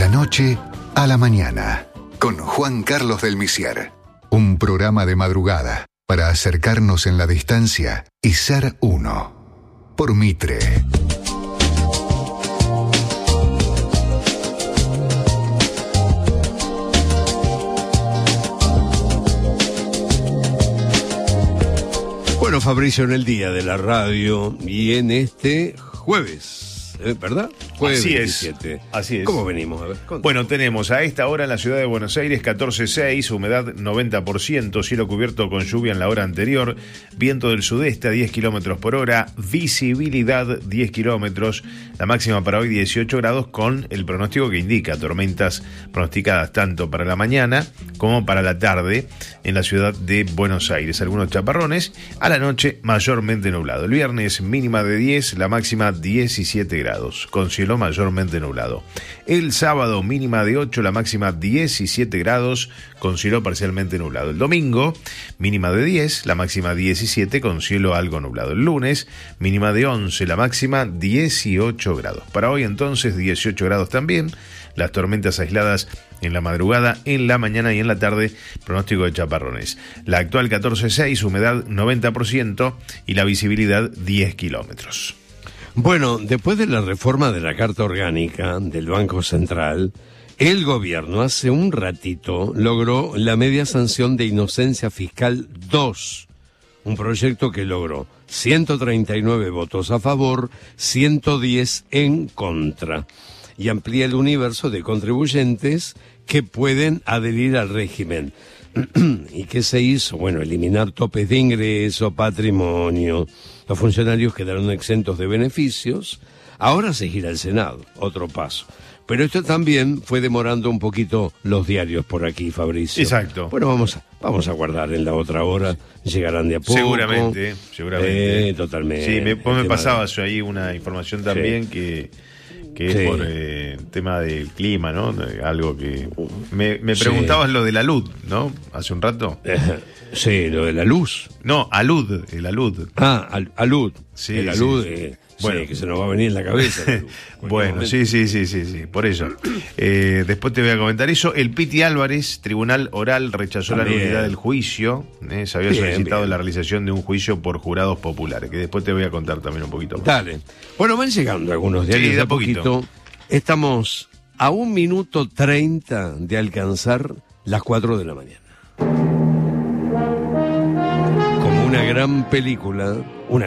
la noche a la mañana, con Juan Carlos del Misier. Un programa de madrugada para acercarnos en la distancia y ser uno. Por Mitre. Bueno, Fabricio, en el día de la radio y en este jueves, ¿verdad? Jueves Así 27. es, así es. ¿Cómo venimos? A ver, bueno, tenemos a esta hora en la ciudad de Buenos Aires 14,6, humedad 90%, cielo cubierto con lluvia en la hora anterior, viento del sudeste a 10 kilómetros por hora, visibilidad 10 kilómetros, la máxima para hoy 18 grados con el pronóstico que indica tormentas pronosticadas tanto para la mañana como para la tarde en la ciudad de Buenos Aires. Algunos chaparrones, a la noche mayormente nublado. El viernes mínima de 10, la máxima 17 grados, con cielo mayormente nublado. El sábado mínima de 8, la máxima 17 grados, con cielo parcialmente nublado. El domingo mínima de 10, la máxima 17, con cielo algo nublado. El lunes mínima de 11, la máxima 18 grados. Para hoy entonces 18 grados también. Las tormentas aisladas en la madrugada, en la mañana y en la tarde, pronóstico de chaparrones. La actual 14,6, humedad 90% y la visibilidad 10 kilómetros. Bueno, después de la reforma de la Carta Orgánica del Banco Central, el gobierno hace un ratito logró la media sanción de inocencia fiscal 2, un proyecto que logró 139 votos a favor, 110 en contra, y amplía el universo de contribuyentes que pueden adherir al régimen. ¿Y qué se hizo? Bueno, eliminar topes de ingreso, patrimonio. Los funcionarios quedaron exentos de beneficios. Ahora se gira el Senado, otro paso. Pero esto también fue demorando un poquito los diarios por aquí, Fabricio. Exacto. Bueno, vamos a guardar en la otra hora. Llegarán de a poco. Seguramente. Totalmente. Sí, me pasabas ahí una información también que es por tema del clima, ¿no? Algo que... Me preguntabas lo de la luz, ¿no? Hace un rato. Sí, lo de la luz. No, el alud. Ah, alud. Sí, el alud, bueno, que se nos va a venir en la cabeza. Bueno, sí, por eso. Después te voy a comentar eso. El Piti Álvarez, Tribunal Oral, rechazó también la nulidad del juicio. Se había solicitado la realización de un juicio por jurados populares, que después te voy a contar también un poquito más. Dale. Bueno, van llegando algunos diarios de a poquito. Estamos a 1 minuto 30 de alcanzar las 4 de la mañana. Como una gran película, una